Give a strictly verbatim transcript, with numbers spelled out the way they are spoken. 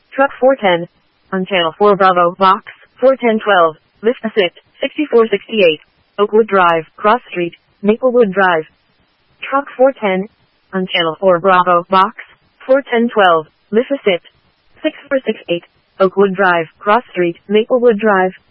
Truck four ten. On channel four Bravo, box four ten twelve, lift assist, sixty-four sixty-eight, Oakwood Drive, Cross Street, Maplewood Drive. Truck four ten. On channel four Bravo, box four ten twelve, lift assist, sixty-four sixty-eight, Oakwood Drive, Cross Street, Maplewood Drive.